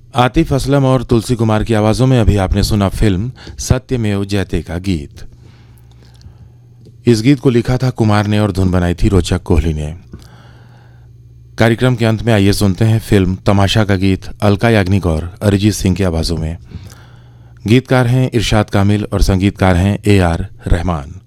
आतिफ असलम और तुलसी कुमार की आवाज़ों में अभी आपने सुना फिल्म सत्यमेव जयते का गीत। इस गीत को लिखा था कुमार ने और धुन बनाई थी रोचक कोहली ने। कार्यक्रम के अंत में आइए सुनते हैं फिल्म तमाशा का गीत अलका याग्निक और अरिजीत सिंह की आवाज़ों में। गीतकार हैं इरशाद कामिल और संगीतकार हैं AR रहमान।